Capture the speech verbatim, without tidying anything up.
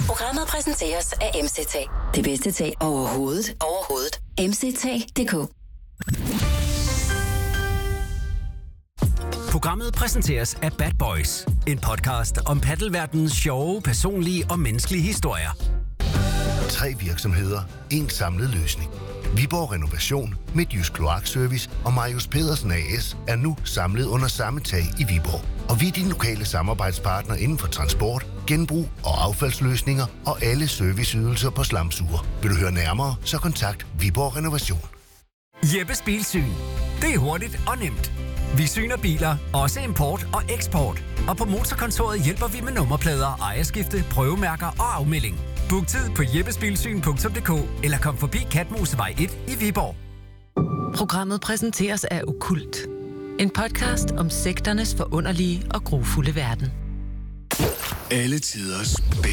Programmet præsenteres af M C T. Det bedste tag overhovedet. Overhovedet. M C T punktum d k. Programmet præsenteres af Bad Boys. En podcast om paddelverdenens sjove, personlige og menneskelige historier. Tre virksomheder. En samlet løsning. Viborg Renovation, Midtjysk Kloakservice og Marius Pedersen A S er nu samlet under samme tag i Viborg. Og vi er din lokale samarbejdspartner inden for transport, genbrug og affaldsløsninger og alle serviceydelser på slamsuger. Vil du høre nærmere, så kontakt Viborg Renovation. Jeppes Bilsyn. Det er hurtigt og nemt. Vi syner biler, også import og eksport. Og på Motorkontoret hjælper vi med nummerplader, ejerskifte, prøvemærker og afmelding. Book tid på jeppesbilsyn punktum d k eller kom forbi Katmosevej et i Viborg. Programmet præsenteres af Okkult. En podcast om sekternes forunderlige og grufulde verden. Alle tiders bedste